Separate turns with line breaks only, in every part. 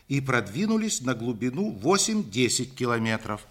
и продвинулись на глубину 8-10 километров.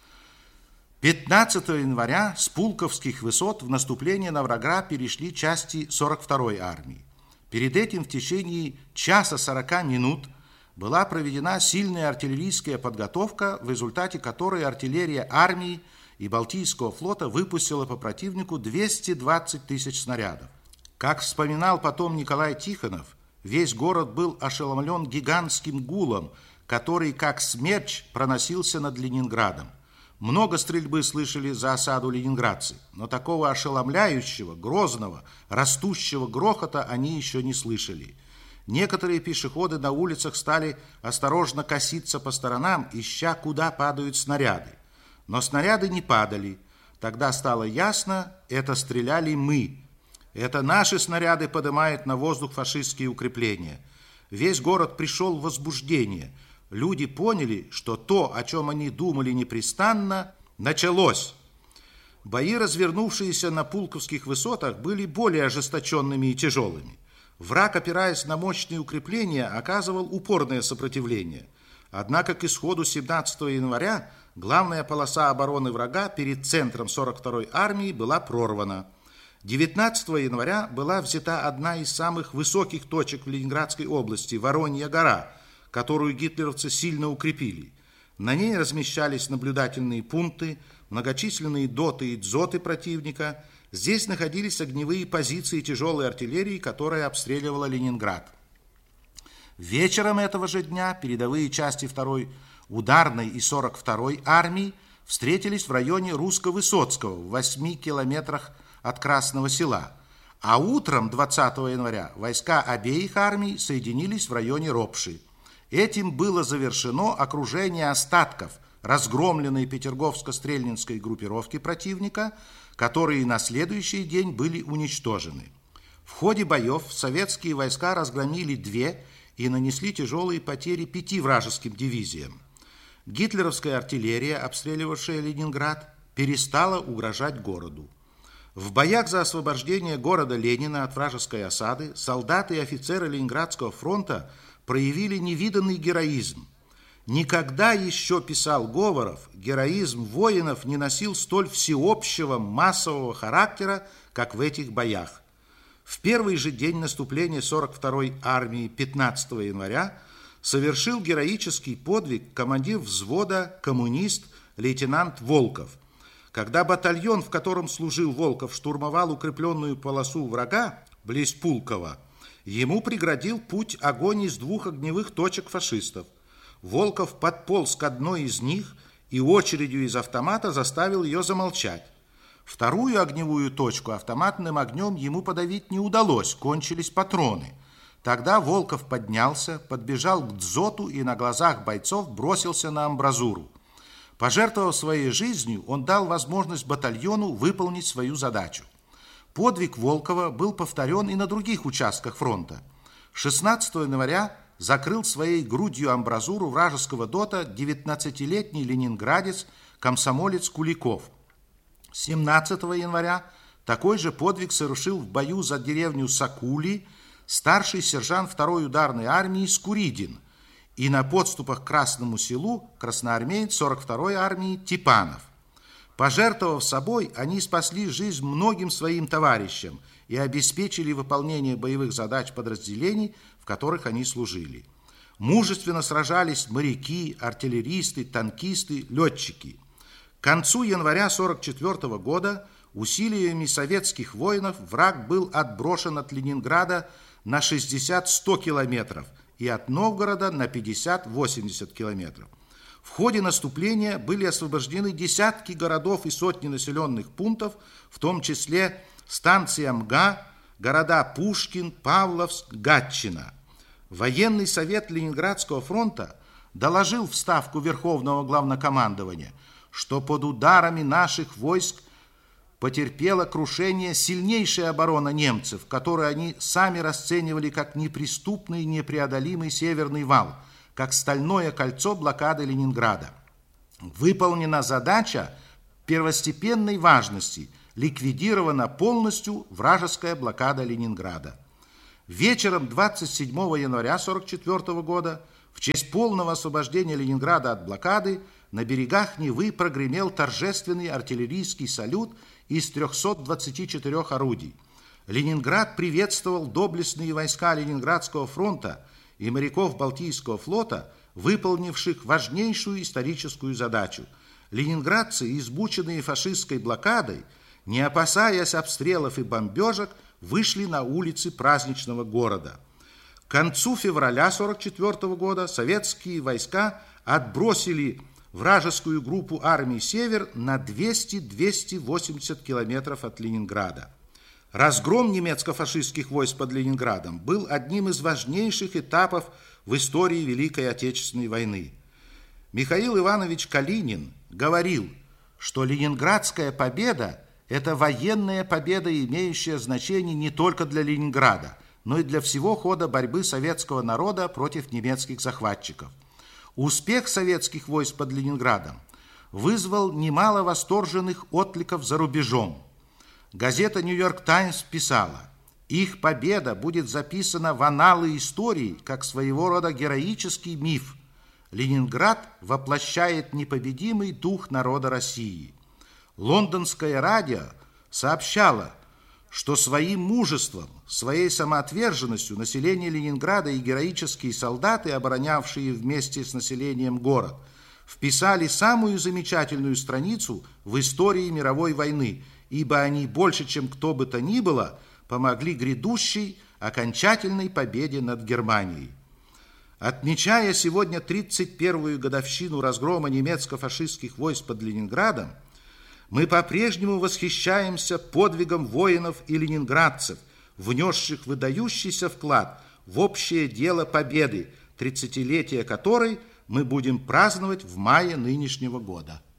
15 января с Пулковских высот в наступление на врага перешли части 42-й армии. Перед этим в течение часа 40 минут была проведена сильная артиллерийская подготовка, в результате которой артиллерия армии и Балтийского флота выпустила по противнику 220 тысяч снарядов. Как вспоминал потом Николай Тихонов, весь город был ошеломлен гигантским гулом, который, как смерч, проносился над Ленинградом. Много стрельбы слышали за осаду ленинградцы, но такого ошеломляющего, грозного, растущего грохота они еще не слышали. Некоторые пешеходы на улицах стали осторожно коситься по сторонам, ища, куда падают снаряды. Но снаряды не падали. Тогда стало ясно, это стреляли мы. Это наши снаряды поднимают на воздух фашистские укрепления. Весь город пришел в возбуждение. Люди поняли, что то, о чем они думали непрестанно, началось. Бои, развернувшиеся на Пулковских высотах, были более ожесточенными и тяжелыми. Враг, опираясь на мощные укрепления, оказывал упорное сопротивление. Однако к исходу 17 января главная полоса обороны врага перед центром 42-й армии была прорвана. 19 января была взята одна из самых высоких точек в Ленинградской области – Воронья гора, которую гитлеровцы сильно укрепили. На ней размещались наблюдательные пункты, многочисленные доты и дзоты противника. Здесь находились огневые позиции тяжелой артиллерии, которая обстреливала Ленинград. Вечером этого же дня передовые части 2-й ударной и 42-й армии встретились в районе Русско-Высоцкого в 8 километрах от Красного Села, а утром 20 января войска обеих армий соединились в районе Ропши. Этим было завершено окружение остатков разгромленной Петерговско-Стрельнинской группировки противника, которые на следующий день были уничтожены. В ходе боев советские войска разгромили 2 и нанесли тяжелые потери 5 вражеским дивизиям. Гитлеровская артиллерия, обстреливавшая Ленинград, перестала угрожать городу. В боях за освобождение города Ленина от вражеской осады солдаты и офицеры Ленинградского фронта проявили невиданный героизм. Никогда еще, писал Говоров, героизм воинов не носил столь всеобщего массового характера, как в этих боях. В первый же день наступления 42-й армии 15 января совершил героический подвиг командир взвода коммунист лейтенант Волков. Когда батальон, в котором служил Волков, штурмовал укрепленную полосу врага близ Пулково, ему преградил путь огонь из 2 огневых точек фашистов. Волков подполз к одной из них и очередью из автомата заставил ее замолчать. Вторую огневую точку автоматным огнем ему подавить не удалось, кончились патроны. Тогда Волков поднялся, подбежал к дзоту и на глазах бойцов бросился на амбразуру. Пожертвовав своей жизнью, он дал возможность батальону выполнить свою задачу. Подвиг Волкова был повторен и на других участках фронта. 16 января закрыл своей грудью амбразуру вражеского дота 19-летний ленинградец, комсомолец Куликов. 17 января такой же подвиг совершил в бою за деревню Сакули старший сержант 2-й ударной армии Скуридин и на подступах к Красному Селу красноармеец 42-й армии Типанов. Пожертвовав собой, они спасли жизнь многим своим товарищам и обеспечили выполнение боевых задач подразделений, в которых они служили. Мужественно сражались моряки, артиллеристы, танкисты, летчики. К концу января 1944 года усилиями советских воинов враг был отброшен от Ленинграда на 60-100 километров и от Новгорода на 50-80 километров. В ходе наступления были освобождены десятки городов и сотни населенных пунктов, в том числе станция МГА, города Пушкин, Павловск, Гатчина. Военный совет Ленинградского фронта доложил в Ставку Верховного Главнокомандования, что под ударами наших войск потерпела крушение сильнейшая оборона немцев, которую они сами расценивали как неприступный непреодолимый Северный вал, как стальное кольцо блокады Ленинграда. Выполнена задача первостепенной важности, ликвидирована полностью вражеская блокада Ленинграда. Вечером 27 января 1944 года В честь полного освобождения Ленинграда от блокады на берегах Невы прогремел торжественный артиллерийский салют из 324 орудий. Ленинград приветствовал доблестные войска Ленинградского фронта и моряков Балтийского флота, выполнивших важнейшую историческую задачу. Ленинградцы, измученные фашистской блокадой, не опасаясь обстрелов и бомбежек, вышли на улицы праздничного города. К концу февраля 1944 года советские войска отбросили вражескую группу армий «Север» на 200-280 километров от Ленинграда. Разгром немецко-фашистских войск под Ленинградом был одним из важнейших этапов в истории Великой Отечественной войны. Михаил Иванович Калинин говорил, что Ленинградская победа – это военная победа, имеющая значение не только для Ленинграда, но и для всего хода борьбы советского народа против немецких захватчиков. Успех советских войск под Ленинградом вызвал немало восторженных откликов за рубежом. Газета «Нью-Йорк Таймс» писала: «Их победа будет записана в анналы истории как своего рода героический миф. Ленинград воплощает непобедимый дух народа России». Лондонское радио сообщало, что своим мужеством, своей самоотверженностью население Ленинграда и героические солдаты, оборонявшие вместе с населением город, вписали самую замечательную страницу в истории мировой войны, ибо они больше, чем кто бы то ни было, помогли грядущей окончательной победе над Германией. Отмечая сегодня 31-ю годовщину разгрома немецко-фашистских войск под Ленинградом, мы по-прежнему восхищаемся подвигом воинов и ленинградцев, внесших выдающийся вклад в общее дело победы, 30-летие которой мы будем праздновать в мае нынешнего года.